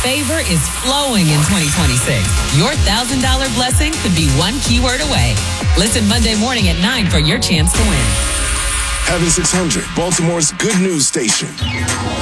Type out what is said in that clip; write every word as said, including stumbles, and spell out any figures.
favor is flowing in twenty twenty-six. Your one thousand dollars blessing could be one keyword away. Listen Monday morning at nine for your chance to win. Heaven six hundred, Baltimore's good news station.